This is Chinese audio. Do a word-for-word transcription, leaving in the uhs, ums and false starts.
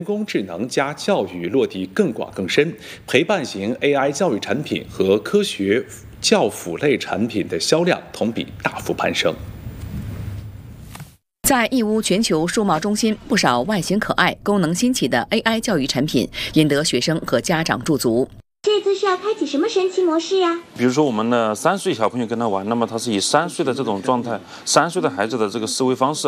人工智能加教育落地更广更深，陪伴型 A I 教育产品和科学教辅类产品的销量同比大幅攀升。 在义乌全球数贸中心，不少外形可爱、功能新奇的 A I 教育产品引得学生和家长驻足。 这次是要开启什么神奇模式呀？ 比如说，我们的三岁小朋友跟他玩，那么他是以三岁的这种状态，三岁的孩子的这个思维方式。